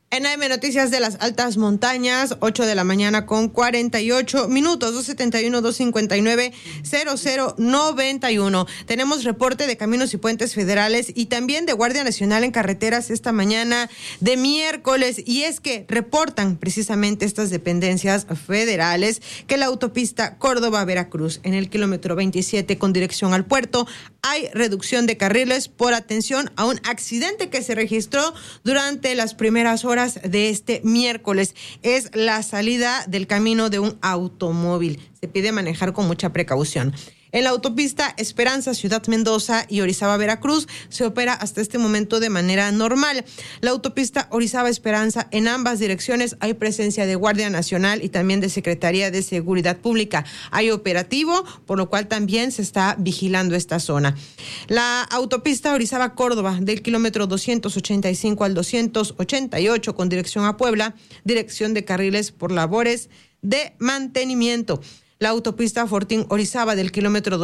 En AM Noticias de las Altas Montañas, 8 de la mañana con 48 minutos, 271-259-0091. Tenemos reporte de Caminos y Puentes Federales y también de Guardia Nacional en carreteras esta mañana de miércoles. Y es que reportan precisamente estas dependencias federales que la autopista Córdoba-Veracruz en el kilómetro 27 con dirección al puerto hay reducción de carriles por atención a un accidente que se registró durante las primeras horas de este miércoles. Es la salida del camino de un automóvil. Se pide manejar con mucha precaución. En la autopista Esperanza, Ciudad Mendoza y Orizaba-Veracruz se opera hasta este momento de manera normal. La autopista Orizaba-Esperanza, en ambas direcciones hay presencia de Guardia Nacional y también de Secretaría de Seguridad Pública. Hay operativo, por lo cual también se está vigilando esta zona. La autopista Orizaba-Córdoba, del kilómetro 285 al 288 con dirección a Puebla, dirección de carriles por labores de mantenimiento. La autopista Fortín-Orizaba del kilómetro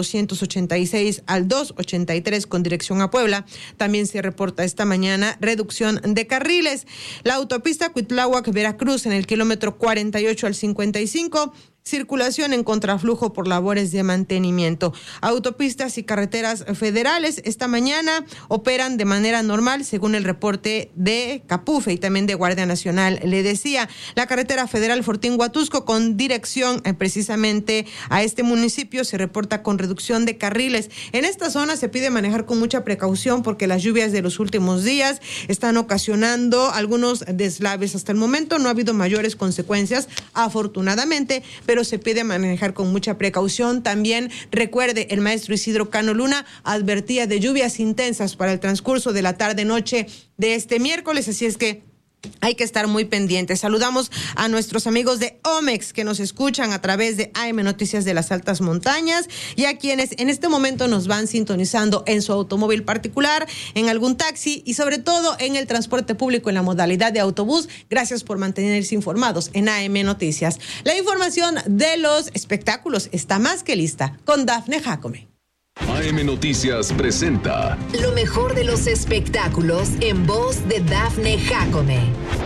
286 al 283 con dirección a Puebla. También se reporta esta mañana reducción de carriles. La autopista Cuitláhuac-Veracruz en el kilómetro 48 al 55. Circulación en contraflujo por labores de mantenimiento. Autopistas y carreteras federales esta mañana operan de manera normal según el reporte de Capufe y también de Guardia Nacional. Le decía, la carretera federal Fortín-Huatusco con dirección precisamente a este municipio se reporta con reducción de carriles. En esta zona se pide manejar con mucha precaución porque las lluvias de los últimos días están ocasionando algunos deslaves. Hasta el momento no ha habido mayores consecuencias, afortunadamente, pero se pide manejar con mucha precaución. También recuerde, el maestro Isidro Cano Luna advertía de lluvias intensas para el transcurso de la tarde-noche de este miércoles, así es que hay que estar muy pendientes. Saludamos a nuestros amigos de Omex que nos escuchan a través de AM Noticias de las Altas Montañas y a quienes en este momento nos van sintonizando en su automóvil particular, en algún taxi y sobre todo en el transporte público en la modalidad de autobús. Gracias por mantenerse informados en AM Noticias. La información de los espectáculos está más que lista con Dafne Jacome. AM Noticias presenta lo mejor de los espectáculos en voz de Dafne Jacome.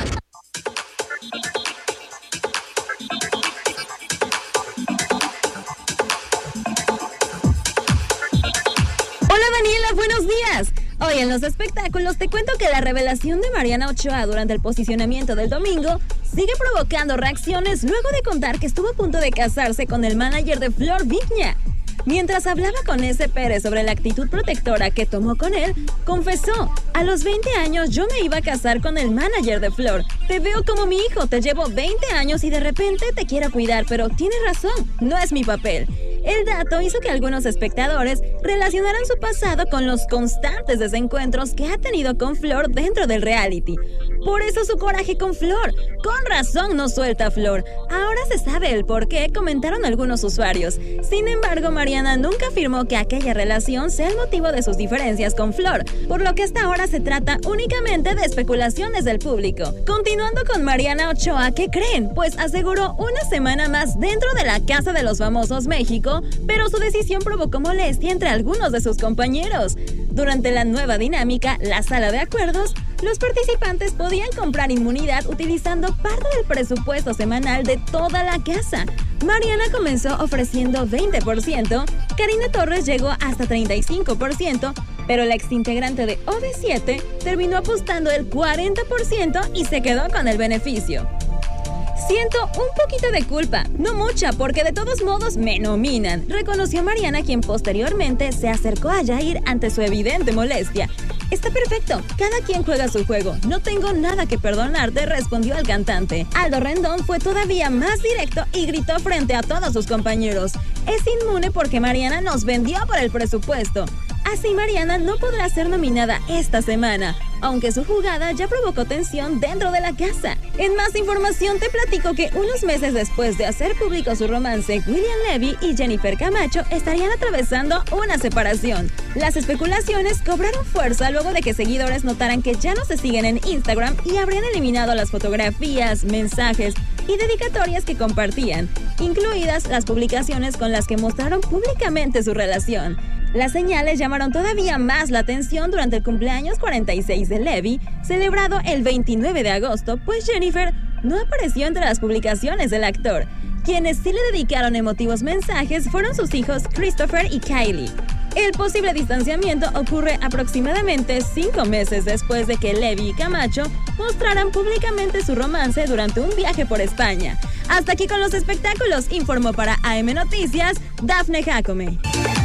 Hola Daniela, buenos días. Hoy en los espectáculos te cuento que la revelación de Mariana Ochoa durante el posicionamiento del domingo sigue provocando reacciones luego de contar que estuvo a punto de casarse con el manager de Flor Vigna. Mientras hablaba con S. Pérez sobre la actitud protectora que tomó con él, confesó: a los 20 años yo me iba a casar con el manager de Flor. Te veo como mi hijo, te llevo 20 años y de repente te quiero cuidar, pero tienes razón, no es mi papel. El dato hizo que algunos espectadores relacionaran su pasado con los constantes desencuentros que ha tenido con Flor dentro del reality. Por eso su coraje con Flor. Con razón no suelta a Flor. Ahora se sabe el por qué, comentaron algunos usuarios. Sin embargo, Mariana nunca afirmó que aquella relación sea el motivo de sus diferencias con Flor, por lo que hasta ahora se trata únicamente de especulaciones del público. Continuando con Mariana Ochoa, ¿qué creen? Pues aseguró una semana más dentro de la Casa de los Famosos México, pero su decisión provocó molestia entre algunos de sus compañeros. Durante la nueva dinámica, la sala de acuerdos, los participantes podían comprar inmunidad utilizando parte del presupuesto semanal de toda la casa. Mariana comenzó ofreciendo 20%, Karina Torres llegó hasta 35%, pero la exintegrante de OV7 terminó apostando el 40% y se quedó con el beneficio. Siento un poquito de culpa, no mucha, porque de todos modos me nominan, reconoció Mariana, quien posteriormente se acercó a Yair ante su evidente molestia. Está perfecto, cada quien juega su juego, no tengo nada que perdonarte, respondió el cantante. Aldo Rendón fue todavía más directo y gritó frente a todos sus compañeros: es inmune porque Mariana nos vendió por el presupuesto. Así Mariana no podrá ser nominada esta semana, aunque su jugada ya provocó tensión dentro de la casa. En más información te platico que unos meses después de hacer público su romance, William Levy y Jennifer Camacho estarían atravesando una separación. Las especulaciones cobraron fuerza luego de que seguidores notaran que ya no se siguen en Instagram y habrían eliminado las fotografías, mensajes y dedicatorias que compartían, incluidas las publicaciones con las que mostraron públicamente su relación. Las señales llamaron todavía más la atención durante el cumpleaños 46 de Levi, celebrado el 29 de agosto, pues Jennifer no apareció entre las publicaciones del actor. Quienes sí le dedicaron emotivos mensajes fueron sus hijos Christopher y Kylie. El posible distanciamiento ocurre aproximadamente 5 meses después de que Levi y Camacho mostraran públicamente su romance durante un viaje por España. Hasta aquí con los espectáculos, informó para AM Noticias, Dafne Jacome.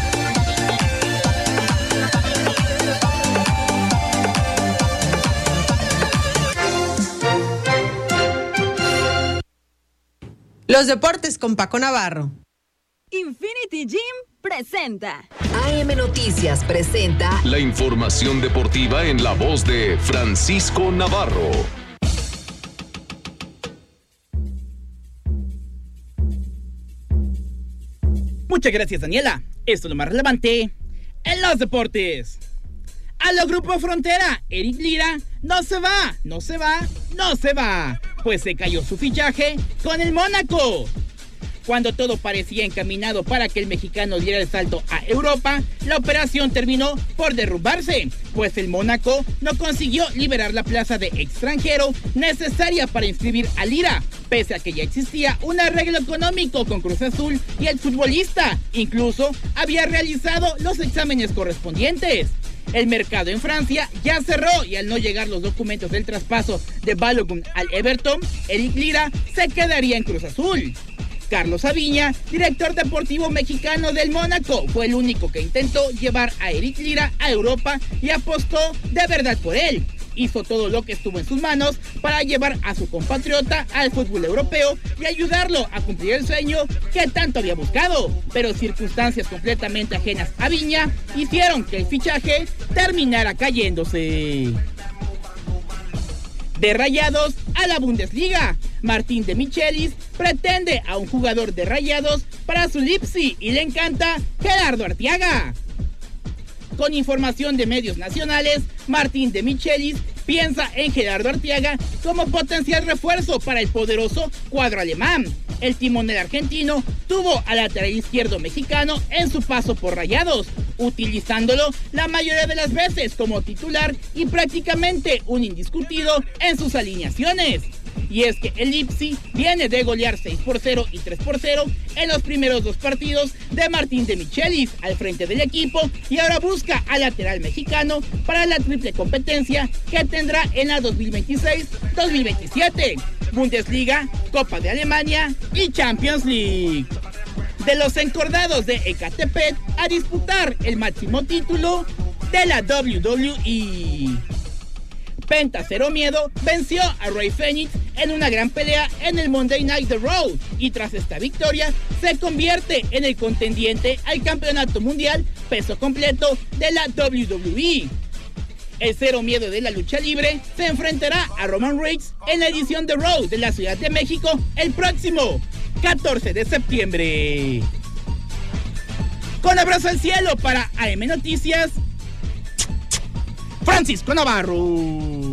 Los deportes con Paco Navarro. Infinity Gym presenta. AM Noticias presenta la información deportiva en la voz de Francisco Navarro. Muchas gracias, Daniela. Esto es lo más relevante en los deportes. A lo Grupo Frontera, Eric Lira no se va, pues se cayó su fichaje con el Mónaco. Cuando todo parecía encaminado para que el mexicano diera el salto a Europa, la operación terminó por derrumbarse, pues el Mónaco no consiguió liberar la plaza de extranjero necesaria para inscribir a Lira, pese a que ya existía un arreglo económico con Cruz Azul y el futbolista incluso había realizado los exámenes correspondientes. El mercado en Francia ya cerró y al no llegar los documentos del traspaso de Balogun al Everton, Eric Lira se quedaría en Cruz Azul. Carlos Aviña, director deportivo mexicano del Mónaco, fue el único que intentó llevar a Eric Lira a Europa y apostó de verdad por él. Hizo todo lo que estuvo en sus manos para llevar a su compatriota al fútbol europeo y ayudarlo a cumplir el sueño que tanto había buscado. Pero circunstancias completamente ajenas a Aviña hicieron que el fichaje terminara cayéndose. De Rayados a la Bundesliga, Martín de Michelis pretende a un jugador de Rayados para su Leipzig y le encanta Gerardo Arteaga. Con información de medios nacionales, Martín de Michelis piensa en Gerardo Arteaga como potencial refuerzo para el poderoso cuadro alemán. El timonel argentino tuvo al lateral izquierdo mexicano en su paso por Rayados, utilizándolo la mayoría de las veces como titular y prácticamente un indiscutido en sus alineaciones. Y es que el Leipzig viene de golear 6-0 y 3-0 en los primeros 2 partidos de Martín de Michelis al frente del equipo y ahora busca al lateral mexicano para la triple competencia que tendrá en la 2026-2027, Bundesliga, Copa de Alemania y Champions League. De los encordados de Ecatepec a disputar el máximo título de la WWE. Penta Cero Miedo venció a Rey Fénix en una gran pelea en el Monday Night Raw y tras esta victoria se convierte en el contendiente al campeonato mundial peso completo de la WWE. El Cero Miedo de la lucha libre se enfrentará a Roman Reigns en la edición de Raw de la Ciudad de México el próximo 14 de septiembre. Con abrazo al cielo para AM Noticias, Francisco Navarro.